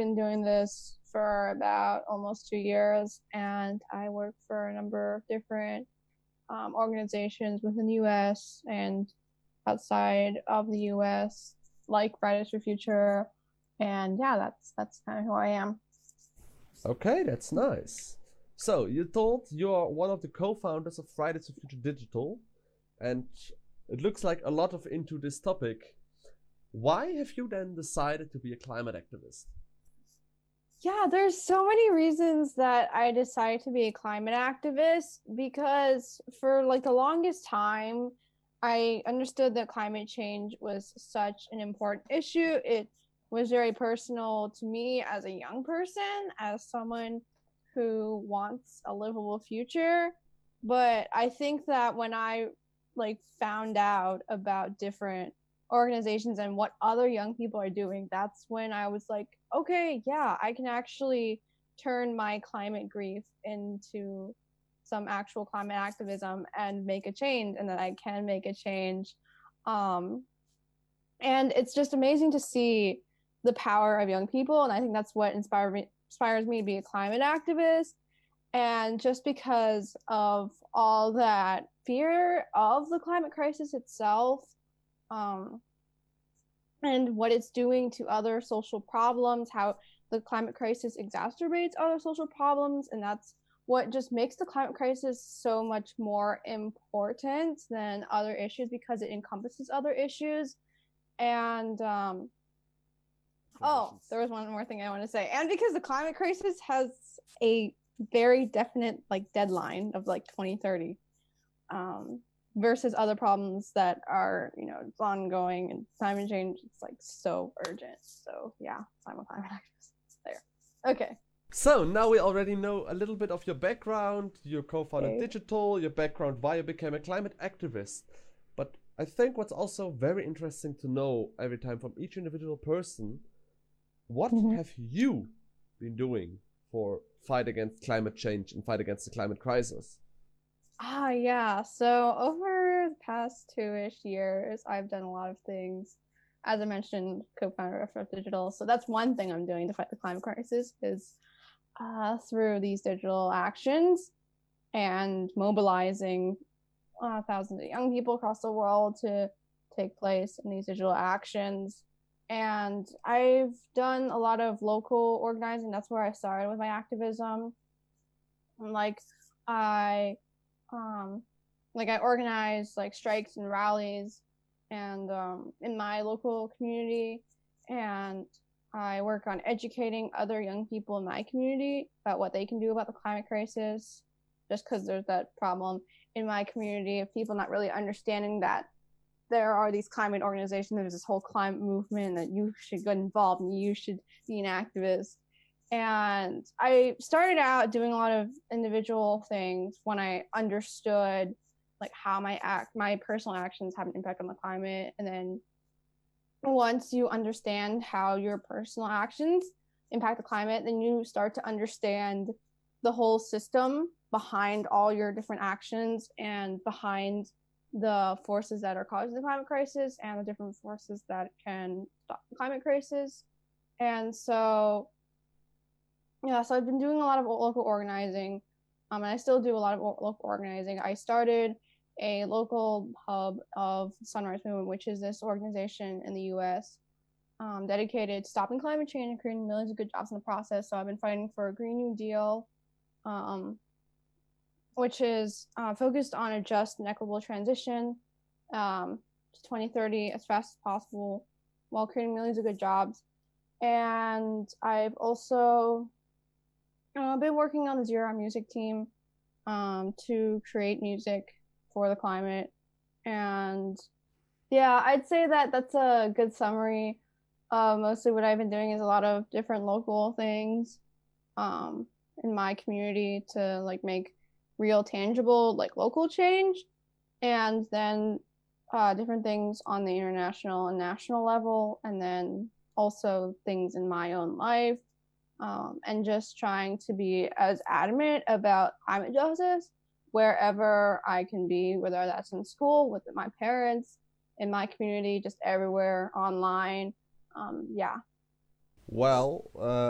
been doing this for about almost 2 years, and I work for a number of different organizations within the US and outside of the US, like Fridays for Future. And yeah, that's kind of who I am. Okay, that's nice. So you told you're one of the co-founders of Fridays for Future Digital, and it looks like a lot of into this topic. Why have you then decided to be a climate activist? Yeah, there's so many reasons that I decided to be a climate activist because for like the longest time, I understood that climate change was such an important issue. It was very personal to me as a young person, as someone who wants a livable future. But I think that when I like found out about different organizations and what other young people are doing, that's when I was like, okay, yeah, I can actually turn my climate grief into some actual climate activism and make a change, and that I can make a change. Um, and it's just amazing to see the power of young people, and I think that's what inspires me to be a climate activist. And just because of all that fear of the climate crisis itself, um, and what it's doing to other social problems, how the climate crisis exacerbates other social problems. And that's what just makes the climate crisis so much more important than other issues because it encompasses other issues. And oh, there was one more thing I want to say. And because the climate crisis has a very definite like deadline of like 2030. Versus other problems that are, ongoing, and climate change, it's like so urgent. So yeah, I'm a climate activist there. Okay. So now we already know a little bit of your background, your co-founded Okay. Digital, your background, why you became a climate activist. But I think what's also very interesting to know every time from each individual person, what Mm-hmm. have you been doing for fight against climate change and fight against the climate crisis? Yeah. So over the past 2-ish years, I've done a lot of things. As I mentioned, co-founder of F Digital. So that's one thing I'm doing to fight the climate crisis is through these digital actions and mobilizing thousands of young people across the world to take place in these digital actions. And I've done a lot of local organizing. That's where I started with my activism. Like I um I organize like strikes and rallies and in my local community, and I work on educating other young people in my community about what they can do about the climate crisis, just because there's that problem in my community of people not really understanding that there are these climate organizations, there's this whole climate movement, that you should get involved and you should be an activist. And I started out doing a lot of individual things when I understood like how my personal actions have an impact on the climate. And then once you understand how your personal actions impact the climate, then you start to understand the whole system behind all your different actions and behind the forces that are causing the climate crisis and the different forces that can stop the climate crisis. And so, yeah, so I've been doing a lot of local organizing, and I still do a lot of local organizing. I started a local hub of Sunrise Movement, which is this organization in the US dedicated to stopping climate change and creating millions of good jobs in the process. So I've been fighting for a Green New Deal, which is focused on a just and equitable transition to 2030 as fast as possible while creating millions of good jobs. And I've also been working on the Zero Hour Music team to create music for the climate. And yeah, I'd say that that's a good summary. Mostly what I've been doing is a lot of different local things um, in my community to like make real tangible like local change, and then different things on the international and national level, and then also things in my own life, and just trying to be as adamant about climate justice wherever I can be, whether that's in school, with my parents, in my community, just everywhere online. Yeah. Well,